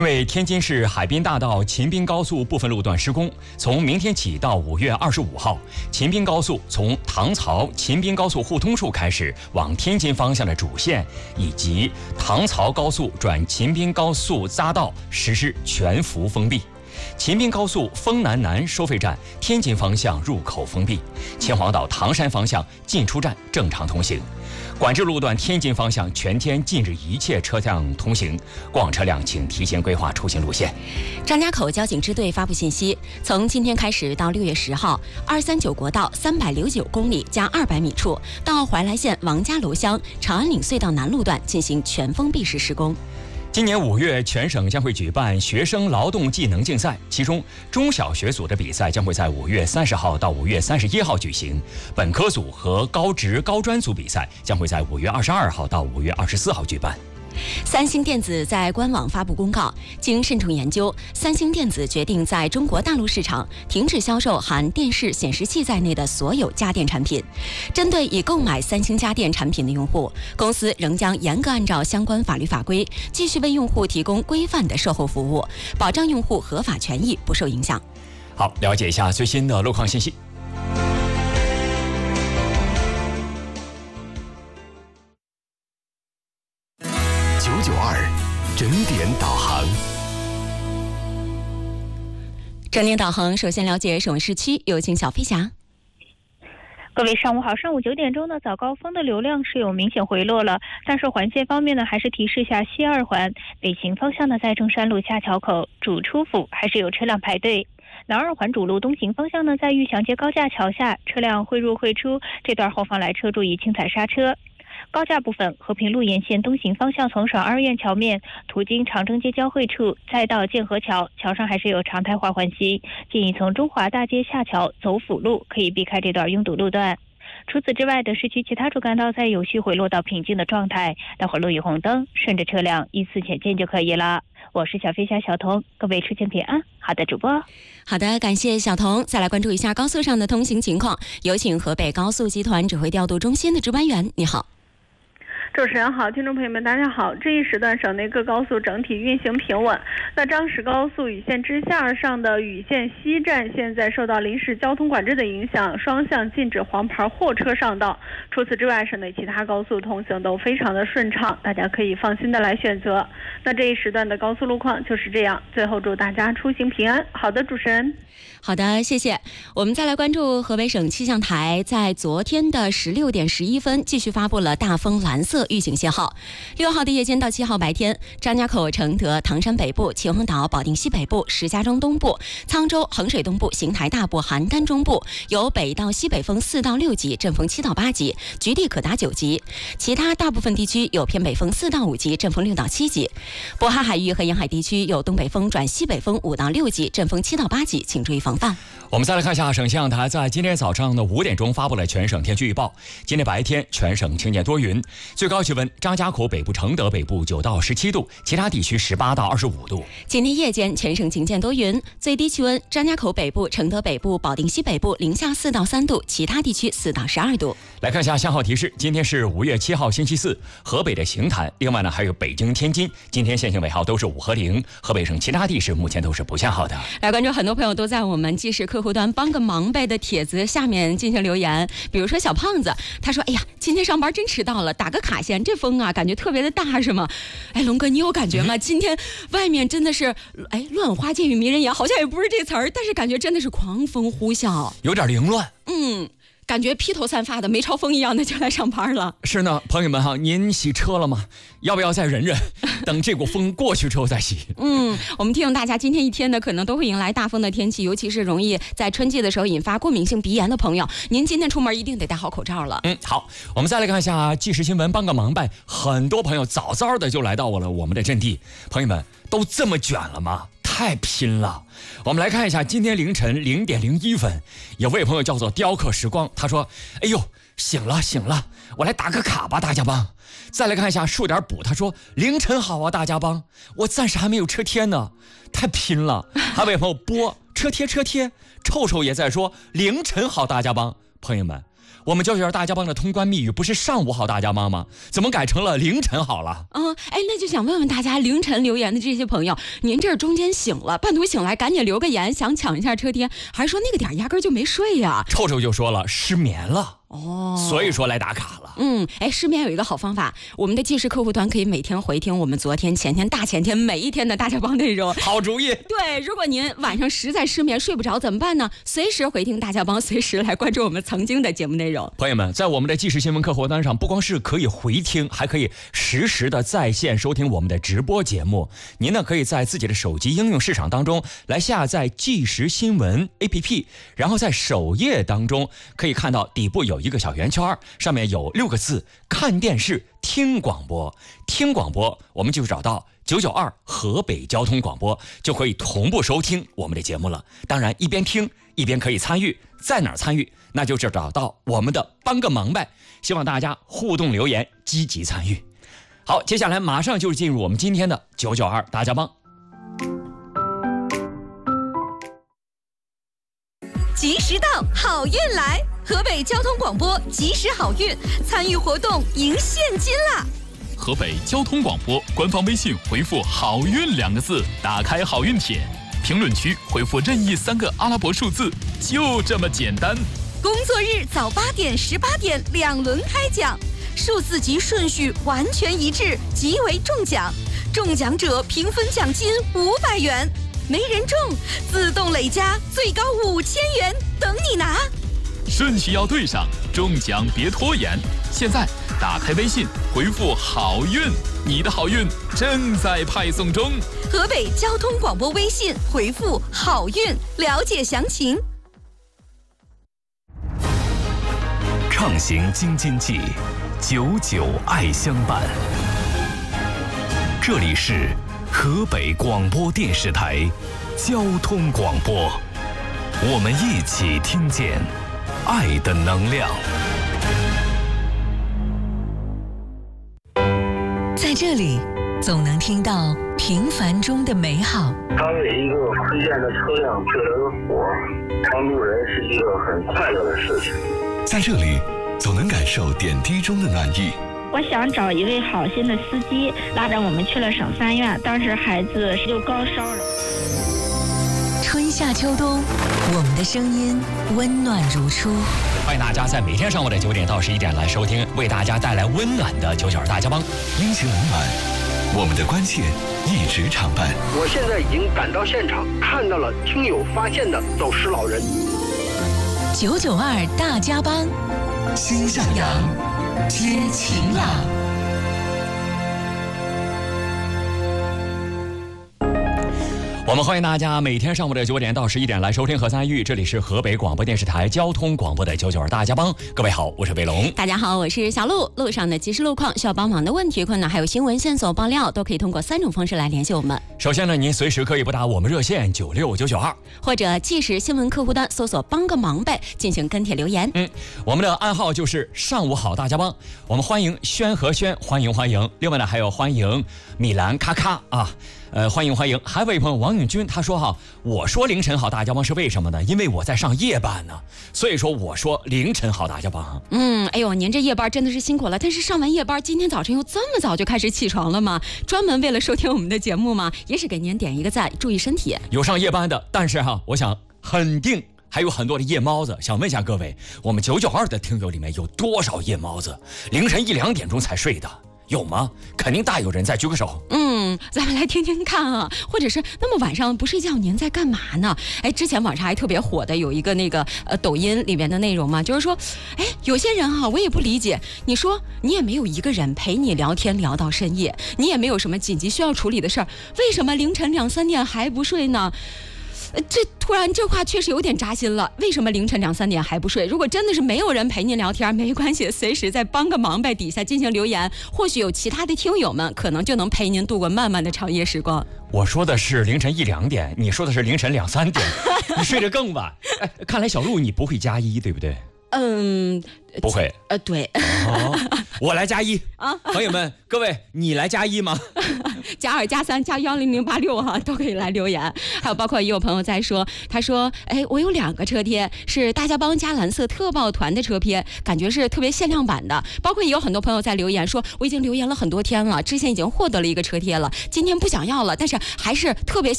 因为天津市海滨大道秦滨高速部分路段施工，从明天起到5月25号，秦滨高速从唐曹秦滨高速互通处开始往天津方向的主线，以及唐曹高速转秦滨高速匝道实施全幅封闭。秦滨高速丰南南收费站天津方向入口封闭，秦皇岛唐山方向进出站正常通行。管制路段天津方向全天禁止一切车辆通行，过往车辆请提前规划出行路线。 张家口交警支队发布信息，从今天开始到6月10号，239国道369公里加200米处到怀来县王家楼乡长安岭隧道南路段进行全封闭式施工。 今年5月，全省将会举办学生劳动技能竞赛，其中中小学组的比赛将会在5月30号到5月31号举行，本科组和高职高专组比赛将会在5月22号到5月24号举办。 三星电子在官网发布公告，经慎重研究，三星电子决定在中国大陆市场停止销售含电视、显示器在内的所有家电产品。针对已购买三星家电产品的用户，公司仍将严格按照相关法律法规，继续为用户提供规范的售后服务，保障用户合法权益不受影响。 好，了解一下最新的路况信息。 992整点导航。 整点导航，首先了解首尔市区，有请小飞侠。 各位上午好，上午9点钟呢，早高峰的流量是有明显回落了，但是环线方面呢，还是提示下西二环北行方向呢，在中山路下桥口主出府还是有车辆排队。南二环主路东行方向呢，在玉祥街高架桥下车辆汇入汇出，这段后方来车注意轻踩刹车。高架部分，和平路沿线东行方向从爽二院桥面途经长征街交汇处，再到建和桥，桥上还是有常态化环行，建议从中华大街下桥走辅路，可以避开这段拥堵路段。除此之外的市区其他主干道在有序回落到平静的状态，待会儿路遇红灯，顺着车辆依次前进就可以了。我是小飞侠小童，各位出行平安。好的，主播。 好的，感谢小童。再来关注一下高速上的通行情况，有请河北高速集团指挥调度中心的值班员，你好。 主持人好，听众朋友们大家好。这一时段省内各高速整体运行平稳。那张石高速禹县支线上的禹县西站现在受到临时交通管制的影响，双向禁止黄牌货车上道。除此之外，省内其他高速通行都非常的顺畅，大家可以放心的来选择。那这一时段的高速路况就是这样，最后祝大家出行平安。好的，主持人。 好的，谢谢。我们再来关注河北省气象台在昨天的16点11分继续发布了大风蓝色预警信号。6号的夜间到7号白天，张家口、承德、唐山北部、秦皇岛、保定西北部、石家庄东部、沧州、衡水东部、邢台大部、邯郸中部有北到西北风4到6级，阵风7到8级，局地可达9级。其他大部分地区有偏北风4到5级，阵风6到7级。渤海海域和沿海地区有东北风转西北风5到6级，阵风7到8级，请注意防范。 我们再来看一下省气象台在今天早上的5点钟发布了全省天气预报。今天白天全省晴间多云，最高气温张家口北部、承德北部9到17度，其他地区18到25度。 今天夜间全省晴间多云，最低气温张家口北部、承德北部、保定西北部零下4到3度，其他地区4到12度。 来看一下信号提示，今天是5月7号星期四，河北的邢台，另外呢还有北京、天津，今天限行尾号都是5和0，河北省其他地市目前都是不限号的。 来关注，很多朋友都在我们即时客户端帮个忙呗的帖子下面进行留言，比如说小胖子，他说：“哎呀，今天上班真迟到了，打个卡先。这风啊，感觉特别的大，是吗？”哎，龙哥，你有感觉吗？今天外面真的是，乱花渐欲迷人眼，好像也不是这词儿，但是感觉真的是狂风呼啸， 有点凌乱。 感觉披头散发的没超风一样的就来上班了。 是呢，朋友们哈，您洗车了吗？要不要再忍忍，等这股风过去之后再洗？ 我们提醒大家，今天一天呢，可能都会迎来大风的天气，尤其是容易在春季的时候引发过敏性鼻炎的朋友，您今天出门一定得戴好口罩了。 好，我们再来看一下即时新闻，帮个忙呗。很多朋友早早的就来到我们的阵地，朋友们都这么卷了吗？太拼了！我们来看一下，今天凌晨0点01分，有位朋友叫做雕刻时光，他说：“哎呦，醒了，我来打个卡吧，大家帮。”再来看一下数点补，他说：“凌晨好啊，大家帮，我暂时还没有车贴呢，太拼了。”还有位朋友波车贴，臭臭也在说：“凌晨好，大家帮。”朋友们， 我们992大家帮的通关密语不是上午好大家帮吗？怎么改成了凌晨好了？ 那就想问问大家，凌晨留言的这些朋友，您这中间醒了，半途醒来赶紧留个言，想抢一下车贴，还是说那个点压根就没睡呀？ 臭臭就说了失眠了。所以说来打卡了。 失眠有一个好方法，我们的即时客户端可以每天回听我们昨天、前天、大前天每一天的大家帮内容。 好主意。 对，如果您晚上实在失眠睡不着怎么办呢？随时回听大家帮，随时来关注我们曾经的节目内容。 朋友们，在我们的即时新闻客户端上，不光是可以回听，还可以实时的在线收听我们的直播节目。您呢可以在自己的手机应用市场当中来下载即时新闻 APP， 然后在首页当中可以看到底部有一个小圆圈，上面有6个字：看电视听广播。听广播我们就找到992河北交通广播，就可以同步收听我们的节目了。当然一边听一边可以参与，在哪儿参与？那就是找到我们的帮个忙呗。希望大家互动留言，积极参与。好，接下来马上就进入我们今天的992大家帮。 及时到，好运来！河北交通广播及时好运，参与活动赢现金啦！ 河北交通广播官方微信回复好运2个字，打开好运帖，评论区回复任意3个阿拉伯数字，就这么简单。 工作日早8点、18点2轮开奖，数字及顺序完全一致，即为中奖。中奖者平分奖金500元，没人中自动累加最高5000元，等你拿。 顺序要对上，中奖别拖延。现在打开微信回复好运，你的好运正在派送中。 河北交通广播微信回复好运，了解详情。 畅行京津冀，99爱相伴。这里是河北广播电视台交通广播，我们一起听见爱的能量。 在这里总能听到平凡中的美好。 当一个推荐的车辆救了个火，帮助人是一个很快乐的事情。 在这里总能感受点滴中的暖意。 我想找一位好心的司机，拉着我们去了省3院，当时孩子就高烧了。 春夏秋冬，我们的声音温暖如初。 欢迎大家在每天上午的9点到11点来收听，为大家带来温暖的992大家帮。 阴晴冷暖，我们的关切一直常伴。 我现在已经赶到现场，看到了听友发现的走失老人。 992大家帮， 心向阳， 知晴朗。 我们欢迎大家每天上午的9点到11点来收听和参与，这里是河北广播电视台交通广播的992大家帮。各位好，我是卫龙。 大家好，我是小鹿。路上的即时路况、需要帮忙的问题、困难，还有新闻线索爆料，都可以通过3种方式来联系我们。 首先呢，您随时可以拨打我们热线96992， 或者即时新闻客户端搜索帮个忙呗，进行跟帖留言。 我们的暗号就是上午好大家帮。我们欢迎轩和轩，欢迎欢迎。另外呢，还有欢迎米兰咔咔啊。欢迎欢迎！还有位朋友王永军，他说我说凌晨好大家帮是为什么呢？因为我在上夜班呢，所以说我说凌晨好大家帮。 哎呦，您这夜班真的是辛苦了。但是上完夜班，今天早晨又这么早就开始起床了吗？专门为了收听我们的节目吗？也是给您点一个赞，注意身体。 有上夜班的，但是我想肯定还有很多的夜猫子。想问一下各位，我们992的听友里面有多少夜猫子凌晨1、2点钟才睡的？有吗？肯定大有人在，举个手。 咱们来听听看啊，或者是那么晚上不睡觉您在干嘛呢？之前网上还特别火的有一个那个抖音里面的内容嘛，就是说有些人我也不理解，你说你也没有一个人陪你聊天聊到深夜，你也没有什么紧急需要处理的事儿，为什么凌晨2、3点还不睡呢？突然这话确实有点扎心了。为什么凌晨2、3点还不睡？如果真的是没有人陪您聊天，没关系，随时再帮个忙呗，底下进行留言，或许有其他的听友们可能就能陪您度过漫漫的长夜时光。 我说的是凌晨1、2点，你说的是凌晨2、3点，你睡得更晚。看来小鹿你不会加1，对不对？ 不会。 对。 我来加1啊，朋友们，各位，你来加1吗？ 加2、加3、加10086哈，都可以来留言。还有包括也有朋友在说，他说，哎，我有2个车贴是大家帮加蓝色特报团的车贴，感觉是特别限量版的。包括也有很多朋友在留言说，我已经留言了很多天了，之前已经获得了一个车贴了，今天不想要了，但是还是特别